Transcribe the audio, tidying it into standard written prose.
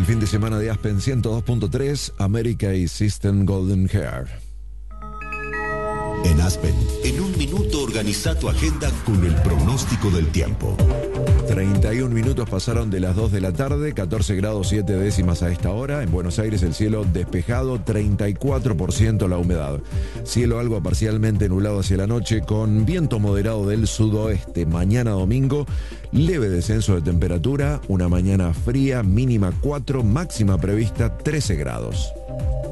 fin de semana de Aspen 102.3, América y System Golden Hair. En Aspen, en un minuto organiza tu agenda con el pronóstico del tiempo. 31 minutos pasaron de las 2 de la tarde, 14 grados 7 décimas a esta hora. En Buenos Aires el cielo despejado, 34% la humedad. Cielo algo parcialmente nublado hacia la noche con viento moderado del sudoeste. Mañana domingo, leve descenso de temperatura, una mañana fría, mínima 4, máxima prevista 13 grados.